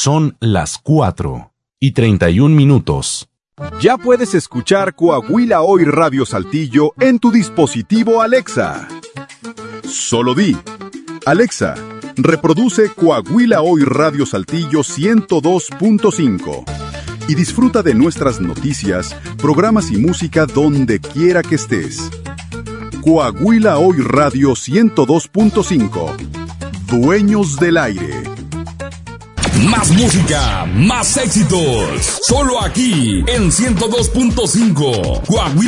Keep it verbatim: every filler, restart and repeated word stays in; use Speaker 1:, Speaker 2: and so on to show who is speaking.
Speaker 1: Son las cuatro y treinta y un minutos.
Speaker 2: Ya puedes escuchar Coahuila Hoy Radio Saltillo en tu dispositivo Alexa. Solo di: Alexa, reproduce Coahuila Hoy Radio Saltillo ciento dos punto cinco y disfruta de nuestras noticias, programas y música donde quiera que estés. Coahuila Hoy Radio ciento dos punto cinco. Dueños del aire.
Speaker 3: Más música, más éxitos. Solo aquí en ciento dos punto cinco. Coahuila.